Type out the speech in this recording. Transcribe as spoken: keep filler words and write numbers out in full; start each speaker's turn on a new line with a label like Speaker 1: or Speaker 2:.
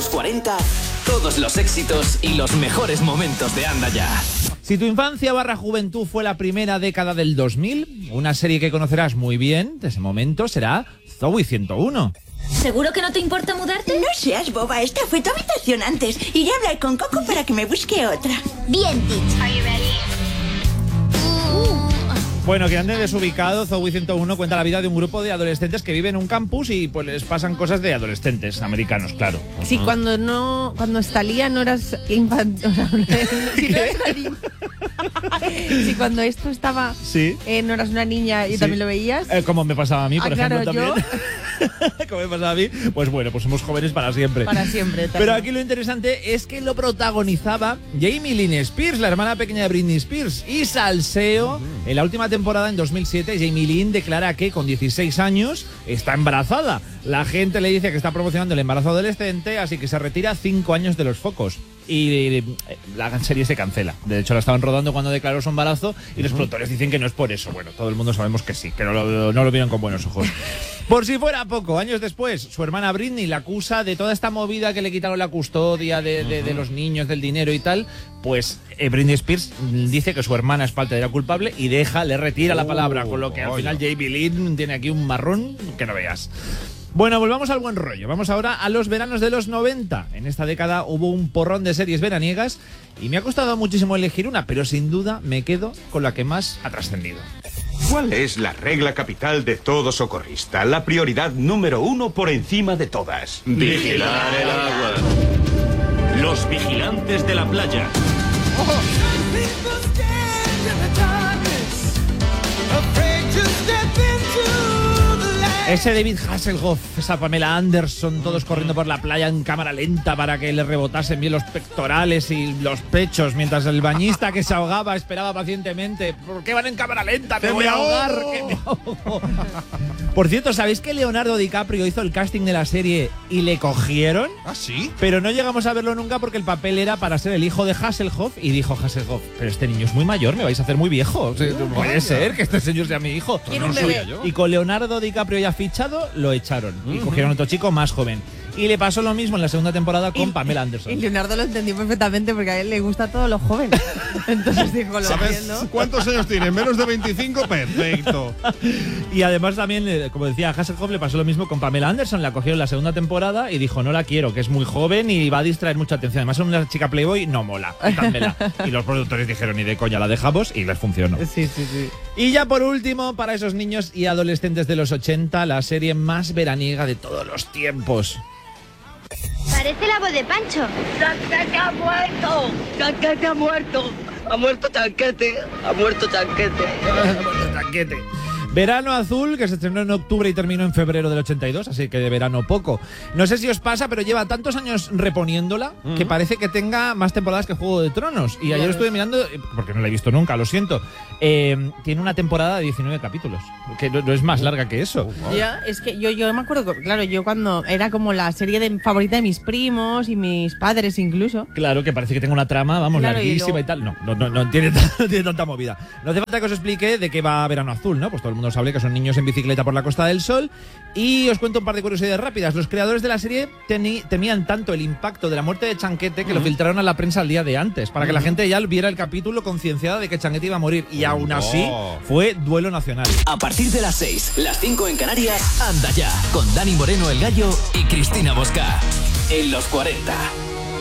Speaker 1: los cuarenta, todos los éxitos y los mejores momentos de Anda Ya.
Speaker 2: Si tu infancia barra juventud fue la primera década del dos mil, una serie que conocerás muy bien de ese momento será Zoey ciento uno.
Speaker 3: ¿Seguro que no te importa mudarte?
Speaker 4: No seas boba, esta fue tu habitación antes. Iré a hablar con Coco para que me busque otra.
Speaker 3: Bien dicho.
Speaker 2: Bueno, que anden desubicado, Zoey ciento uno cuenta la vida de un grupo de adolescentes que viven en un campus y pues les pasan cosas de adolescentes americanos, claro.
Speaker 5: Sí, cuando no, cuando Estalía no eras infantil, o sea, si no eras una niña. Sí, cuando esto estaba,
Speaker 2: sí.
Speaker 5: eh, no eras una niña y
Speaker 2: sí.
Speaker 5: también lo veías.
Speaker 2: Eh, como me pasaba a mí, por
Speaker 5: ah,
Speaker 2: ejemplo,
Speaker 5: claro,
Speaker 2: también. Como me pasaba a mí, pues bueno, pues somos jóvenes para siempre.
Speaker 5: Para siempre. También.
Speaker 2: Pero aquí lo interesante es que lo protagonizaba Jamie Lynn Spears, la hermana pequeña de Britney Spears, y salseo. Mm. En la última temporada, en dos mil siete, Jamie Lynn declara que con dieciséis años está embarazada. La gente le dice que está promocionando el embarazo adolescente, así que se retira cinco años de los focos. Y la serie se cancela. De hecho, la estaban rodando cuando declaró su embarazo y los productores dicen que no es por eso. Bueno, todo el mundo sabemos que sí, que no lo, no lo vieron con buenos ojos. Por si fuera poco, años después, su hermana Britney la acusa de toda esta movida que le quitaron la custodia de, de, de los niños, del dinero y tal. Pues eh, Britney Spears dice que su hermana es parte de la culpable y deja, le retira oh, la palabra, con lo que al oh, final Jamie Lynn tiene aquí un marrón que no veas. Bueno, volvamos al buen rollo. Vamos ahora a los veranos de los noventa. En esta década hubo un porrón de series veraniegas y me ha costado muchísimo elegir una, pero sin duda me quedo con la que más ha trascendido.
Speaker 6: ¿Cuál es la regla capital de todo socorrista? La prioridad número uno por encima de todas.
Speaker 7: Vigilar el agua. Los vigilantes de la playa. Oh.
Speaker 2: Ese David Hasselhoff, esa Pamela Anderson, todos corriendo por la playa en cámara lenta para que le rebotasen bien los pectorales y los pechos, mientras el bañista que se ahogaba esperaba pacientemente. ¿Por qué van en cámara lenta? ¡Me voy a ahogar! ¡Que me ahogo! Por cierto, ¿sabéis que Leonardo DiCaprio hizo el casting de la serie y le cogieron?
Speaker 8: ¿Ah, sí?
Speaker 2: Pero no llegamos a verlo nunca porque el papel era para ser el hijo de Hasselhoff y dijo Hasselhoff, pero este niño es muy mayor, me vais a hacer muy viejo. O sea, no puede ser que este señor sea mi hijo.
Speaker 5: Quiero un bebé.
Speaker 2: Y con Leonardo DiCaprio ya fichado, lo echaron. Uh-huh. Y cogieron otro chico más joven. Y le pasó lo mismo en la segunda temporada con y, Pamela Anderson.
Speaker 5: Y Leonardo lo entendió perfectamente porque a él le gusta todo lo joven. Entonces dijo, lo
Speaker 8: ¿sabes
Speaker 5: entiendo.
Speaker 8: ¿Cuántos años tiene? ¿Menos de veinticinco? Perfecto.
Speaker 2: Y además también, como decía Hasselhoff, le pasó lo mismo con Pamela Anderson. La cogieron en la segunda temporada y dijo, no la quiero, que es muy joven y va a distraer mucha atención. Además es una chica playboy, no mola. Quítadmela. Y los productores dijeron, ni de coña, la dejamos y les funcionó.
Speaker 5: Sí, sí, sí.
Speaker 2: Y ya por último, para esos niños y adolescentes de los ochenta, la serie más veraniega de todos los tiempos.
Speaker 9: Parece la voz de Pancho.
Speaker 10: ¡Chanquete ha muerto! ¡Chanquete ha muerto! ¡Ha muerto Chanquete! ¡Ha muerto Chanquete!
Speaker 2: ¡Ha muerto Chanquete! Verano Azul, que se estrenó en octubre y terminó en febrero del ochenta y dos, así que de verano poco. No sé si os pasa, pero lleva tantos años reponiéndola uh-huh. que parece que tenga más temporadas que Juego de Tronos. Y ayer estuve mirando, porque no la he visto nunca, lo siento. Eh, tiene una temporada de diecinueve capítulos, que no, no es más larga que eso.
Speaker 5: Oh, wow. Ya, es que yo, yo me acuerdo, claro, yo cuando era como la serie de, favorita de mis primos y mis padres incluso.
Speaker 2: Claro, que parece que tenga una trama, vamos, claro, larguísima y, luego... y tal. No, no, no, no, tiene, no tiene tanta movida. No hace falta que os explique de qué va Verano Azul, ¿no? Pues todo el mundo sabe que son niños en bicicleta por la Costa del Sol. Y os cuento un par de curiosidades rápidas. Los creadores de la serie teni- temían tanto el impacto de la muerte de Chanquete que uh-huh. lo filtraron a la prensa el día de antes, para que uh-huh. la gente ya viera el capítulo concienciada de que Chanquete iba a morir. Y aún así oh. fue duelo nacional.
Speaker 1: A partir de las seis, las cinco en Canarias, Anda Ya, con Dani Moreno el Gallo y Cristina Bosca. En los cuarenta.